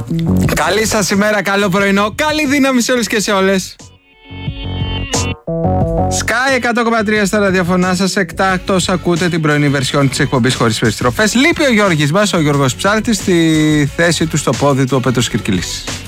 Καλή σας ημέρα, καλό πρωινό, καλή δύναμη σε όλους και σε όλες. Sky 100,3 στα ραδιοφωνά σας. Εκτάκτως ακούτε την πρωινή βερσιόν της εκπομπής Χωρίς Περιστροφές. Λείπει ο Γιώργης μας, ο Γιώργος Ψάλτης, στη θέση του στο πόδι του ο Πέτρος Κυρκυλής.